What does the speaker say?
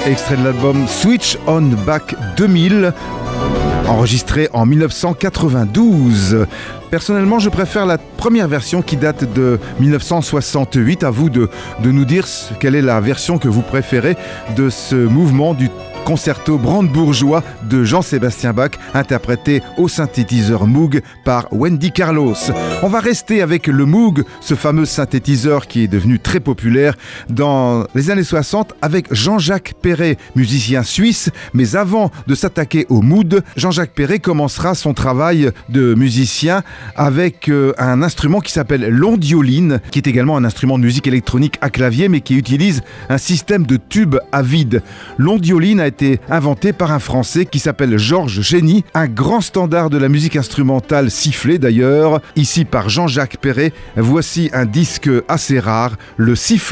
extrait de l'album Switch On Back 2000, enregistré en 1992. Personnellement, je préfère la première version qui date de 1968. À vous de nous dire quelle est la version que vous préférez de ce mouvement du concerto brandebourgeois de Jean-Sébastien Bach, interprété au synthétiseur Moog par Wendy Carlos. On va rester avec le Moog, ce fameux synthétiseur qui est devenu très populaire dans les années 60 avec Jean-Jacques Perrey, musicien suisse. Mais avant de s'attaquer au Moog, Jean-Jacques Perrey commencera son travail de musicien avec un instrument qui s'appelle l'ondioline, qui est également un instrument de musique électronique à clavier, mais qui utilise un système de tube à vide. L'ondioline a été inventé par un Français qui s'appelle Georges Génie, un grand standard de la musique instrumentale sifflée d'ailleurs, ici par Jean-Jacques Perrey. Voici un disque assez rare, le sifflet